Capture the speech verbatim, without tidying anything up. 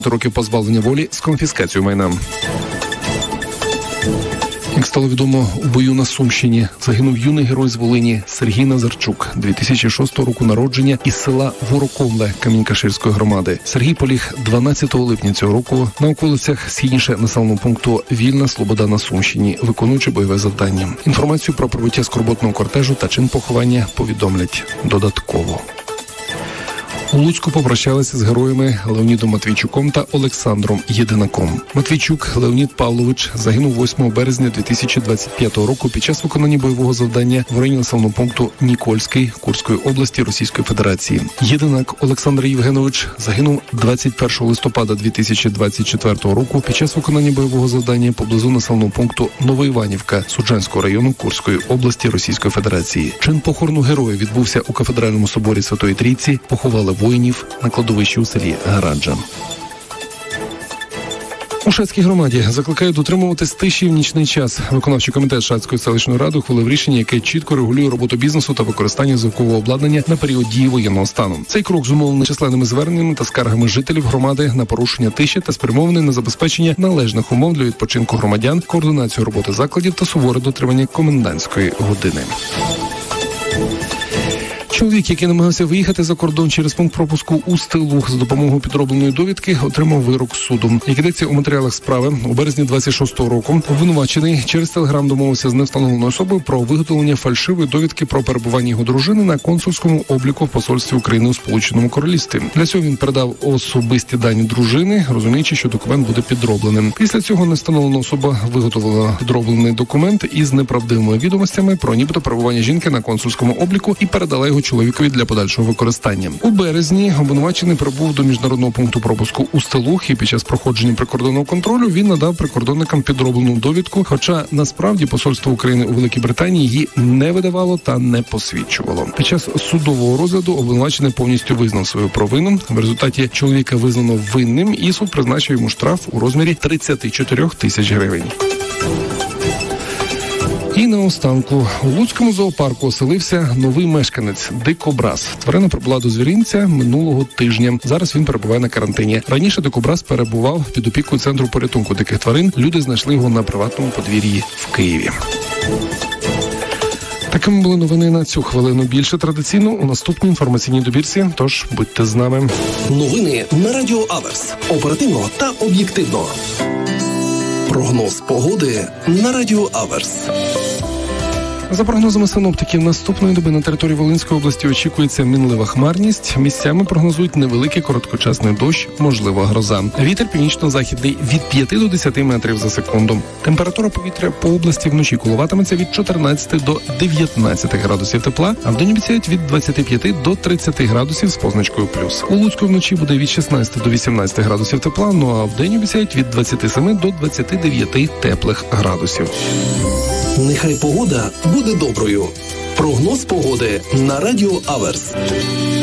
років позбавлення волі з конфіскацією майна. Як стало відомо, у бою на Сумщині загинув юний герой з Волині Сергій Назарчук, дві тисячі шостого року народження, із села Ворокомле Камінь-Каширської громади. Сергій поліг дванадцятого липня цього року на околицях східніше населеного пункту Вільна Слобода на Сумщині, виконуючи бойове завдання. Інформацію про прибуття скорботного кортежу та чин поховання повідомлять додатково. У Луцьку попрощалися з героями Леонідом Матвійчуком та Олександром Єдинаком. Матвійчук Леонід Павлович загинув восьмого березня дві тисячі двадцять п'ятого року під час виконання бойового завдання в районі населеного пункту Нікольський Курської області Російської Федерації. Єдинак Олександр Євгенович загинув двадцять першого листопада дві тисячі двадцять четвертого року під час виконання бойового завдання поблизу населеного пункту Новоіванівка Суджанського району Курської області Російської Федерації. Чин похорону героя відбувся у кафедральному соборі Святої Трійці. Поховали воїнів на кладовищі у селі Гараджа. У Шацькій громаді закликають дотримуватись тиші в нічний час. Виконавчий комітет Шацької селищної ради ухвалив рішення, яке чітко регулює роботу бізнесу та використання звукового обладнання на період дії воєнного стану. Цей крок зумовлений численними зверненнями та скаргами жителів громади на порушення тиші та спрямований на забезпечення належних умов для відпочинку громадян, координацію роботи закладів та суворе дотримання комендантської години. Чоловік, який намагався виїхати за кордон через пункт пропуску у Стилух за допомогою підробленої довідки, отримав вирок суду. Як йдеться у матеріалах справи, у березні двадцять шостого року обвинувачений через телеграм домовився з невстановленою особою про виготовлення фальшивої довідки про перебування його дружини на консульському обліку в посольстві України у Сполученому Королівстві. Для цього він передав особисті дані дружини, розуміючи, що документ буде підробленим. Після цього невстановлена особа виготовила підроблений документ із неправдивими відомостями про нібито перебування жінки на консульському обліку і передала його чоловікові для подальшого використання. У березні обвинувачений прибув до міжнародного пункту пропуску у Стилух, і під час проходження прикордонного контролю він надав прикордонникам підроблену довідку, хоча насправді посольство України у Великій Британії її не видавало та не посвідчувало. Під час судового розгляду обвинувачений повністю визнав свою провину. В результаті чоловіка визнано винним, і суд призначив йому штраф у розмірі тридцять чотири тисячі гривень. І наостанку, у Луцькому зоопарку оселився новий мешканець – дикобраз. Тварина прибула до звіринця минулого тижня. Зараз він перебуває на карантині. Раніше дикобраз перебував під опікою Центру порятунку диких тварин. Люди знайшли його на приватному подвір'ї в Києві. Такими були новини на цю хвилину. Більше традиційно у наступній інформаційній добірці, тож будьте з нами. Новини на Радіо Аверс. Оперативно та об'єктивно. Прогноз погоди на Радіо Аверс. За прогнозами синоптиків, наступної доби на території Волинської області очікується мінлива хмарність. Місцями прогнозують невеликий короткочасний дощ, можливо гроза. Вітер північно-західний від п'яти до десяти метрів за секунду. Температура повітря по області вночі коливатиметься від чотирнадцяти до дев'ятнадцяти градусів тепла, а вдень обіцяють від двадцяти п'яти до тридцяти градусів з позначкою плюс. У Луцьку вночі буде від шістнадцяти до вісімнадцяти градусів тепла, ну а вдень обіцяють від двадцяти семи до двадцяти дев'яти теплих градусів. Нехай погода буде доброю. Прогноз погоди на Радіо Аверс.